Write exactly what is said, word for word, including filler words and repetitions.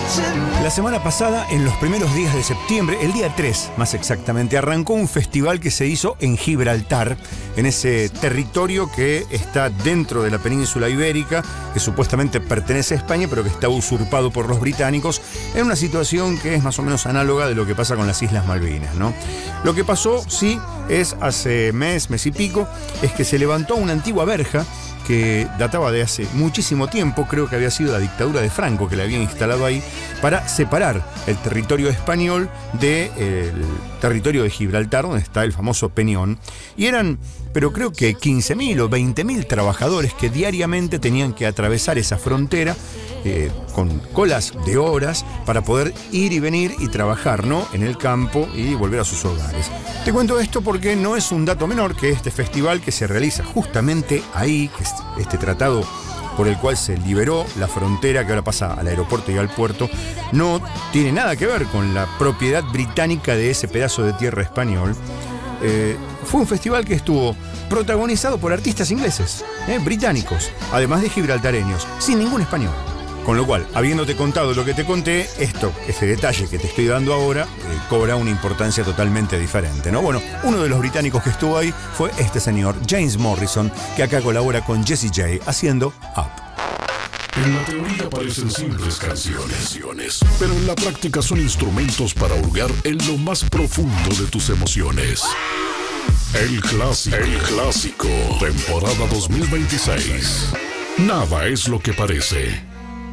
La semana pasada, en los primeros días de septiembre, el día tres más exactamente, arrancó un festival que se hizo en Gibraltar, en ese territorio que está dentro de la península ibérica, que supuestamente pertenece a España, pero que está usurpado por los británicos, en una situación que es más o menos análoga de lo que pasa con las Islas Malvinas, ¿no? Lo que pasó, sí, es hace mes, mes y pico, es que se levantó una antigua verja que databa de hace muchísimo tiempo, creo que había sido la dictadura de Franco que la había instalado ahí, para separar el territorio español del territorio de Gibraltar, donde está el famoso Peñón. Y eran, pero creo que quince mil o veinte mil trabajadores que diariamente tenían que atravesar esa frontera eh, con colas de horas para poder ir y venir y trabajar, ¿no?, en el campo y volver a sus hogares. Te cuento esto porque no es un dato menor que este festival que se realiza justamente ahí, que es este tratado por el cual se liberó la frontera que ahora pasa al aeropuerto y al puerto, no tiene nada que ver con la propiedad británica de ese pedazo de tierra español. Eh, fue un festival que estuvo protagonizado por artistas ingleses, eh, británicos, además de gibraltareños, sin ningún español. Con lo cual, habiéndote contado lo que te conté, esto, este detalle que te estoy dando ahora, eh, cobra una importancia totalmente diferente, ¿no? Bueno, uno de los británicos que estuvo ahí fue este señor, James Morrison, que acá colabora con Jessie J haciendo Up. En la teoría parecen simples canciones, pero en la práctica son instrumentos para hurgar en lo más profundo de tus emociones. El clásico, el clásico, temporada dos mil veintiséis. Nada es lo que parece.